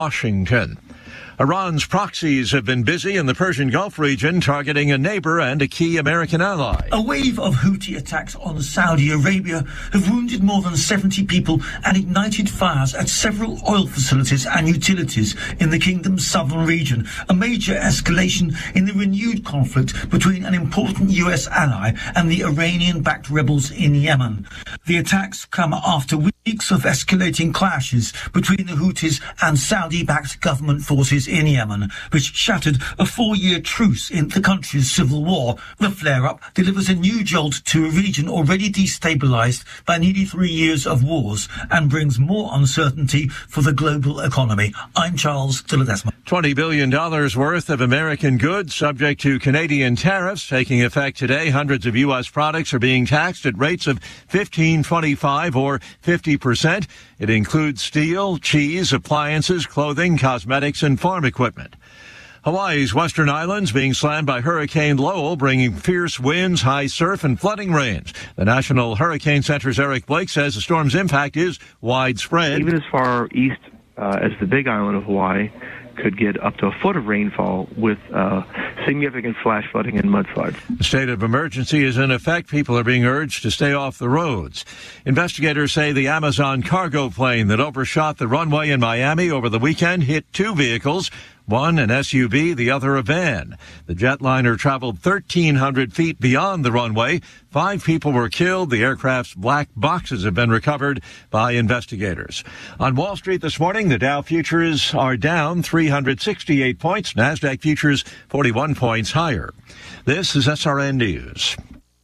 Washington. Iran's proxies have been busy in the Persian Gulf region, targeting a neighbor and a key American ally. A wave of Houthi attacks on Saudi Arabia have wounded more than 70 people and ignited fires at several oil facilities and utilities in the kingdom's southern region, a major escalation in the renewed conflict between an important U.S. ally and the Iranian-backed rebels in Yemen. The attacks come after weeks of escalating clashes between the Houthis and Saudi-backed government forces in Yemen, which shattered a 4-year truce in the country's civil war. The flare-up delivers a new jolt to a region already destabilized by nearly 3 years of wars and brings more uncertainty for the global economy. I'm Charles de Ledesma. $20 billion worth of American goods subject to Canadian tariffs taking effect today. Hundreds of U.S. products are being taxed at rates of 15%, 25%, or 50%. It includes steel, cheese, appliances, clothing, cosmetics, and farm equipment. Hawaii's western islands being slammed by Hurricane Lowell, bringing fierce winds, high surf, and flooding rains. The National Hurricane Center's Eric Blake says the storm's impact is widespread. Even as far east as the Big Island of Hawaii could get up to a foot of rainfall with significant flash flooding and mudslides. The state of emergency is in effect. People are being urged to stay off the roads. Investigators say the Amazon cargo plane that overshot the runway in Miami over the weekend hit 2 vehicles, one an SUV, the other a van. The jetliner traveled 1,300 feet beyond the runway. 5 people were killed. The aircraft's black boxes have been recovered by investigators. On Wall Street this morning, the Dow futures are down 368 points. NASDAQ futures 41 points higher. This is SRN News.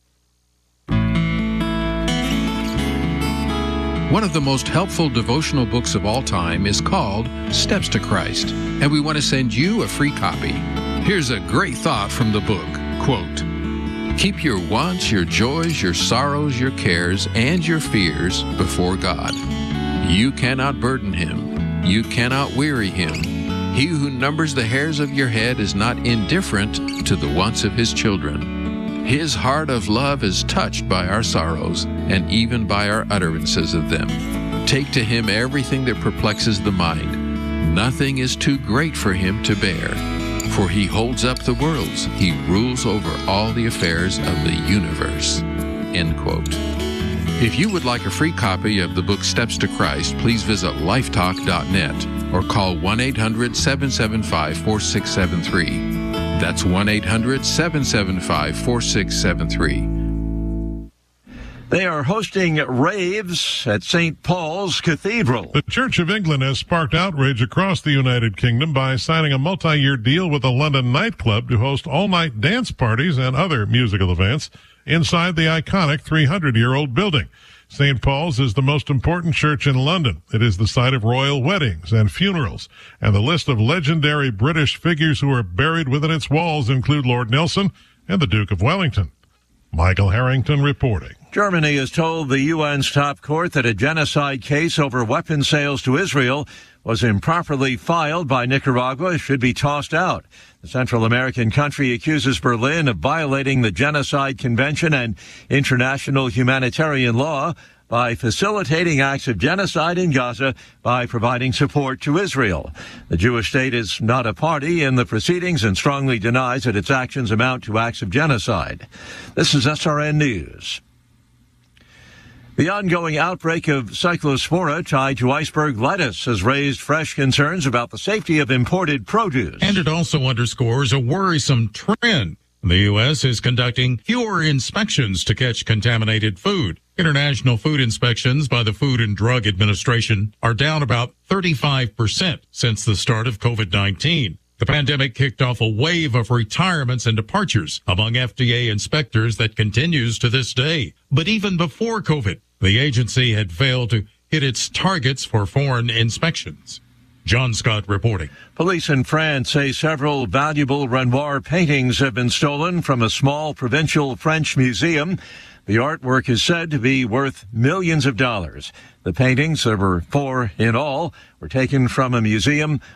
One of the most helpful devotional books of all time is called Steps to Christ, and we want to send you a free copy. Here's a great thought from the book. Quote, "Keep your wants, your joys, your sorrows, your cares, and your fears before God. You cannot burden him. You cannot weary him. He who numbers the hairs of your head is not indifferent to the wants of his children. His heart of love is touched by our sorrows, and even by our utterances of them. Take to him everything that perplexes the mind. Nothing is too great for him to bear. For he holds up the worlds. He rules over all the affairs of the universe." End quote. If you would like a free copy of the book Steps to Christ, please visit lifetalk.net or call 1-800-775-4673. That's 1-800-775-4673. They are hosting raves at St. Paul's Cathedral. The Church of England has sparked outrage across the United Kingdom by signing a multi-year deal with a London nightclub to host all-night dance parties and other musical events inside the iconic 300-year-old building. St. Paul's is the most important church in London. It is the site of royal weddings and funerals, and the list of legendary British figures who are buried within its walls include Lord Nelson and the Duke of Wellington. Michael Harrington reporting. Germany has told the UN's top court that a genocide case over weapon sales to Israel was improperly filed by Nicaragua should be tossed out. The Central American country accuses Berlin of violating the Genocide Convention and international humanitarian law by facilitating acts of genocide in Gaza by providing support to Israel. The Jewish state is not a party in the proceedings and strongly denies that its actions amount to acts of genocide. This is SRN News. The ongoing outbreak of cyclospora tied to iceberg lettuce has raised fresh concerns about the safety of imported produce. And it also underscores a worrisome trend. The U.S. is conducting fewer inspections to catch contaminated food. International food inspections by the Food and Drug Administration are down about 35% since the start of COVID-19. The pandemic kicked off a wave of retirements and departures among FDA inspectors that continues to this day. But even before COVID, the agency had failed to hit its targets for foreign inspections. John Scott reporting. Police in France say several valuable Renoir paintings have been stolen from a small provincial French museum. The artwork is said to be worth millions of dollars. The paintings, there were 4 in all, were taken from a museum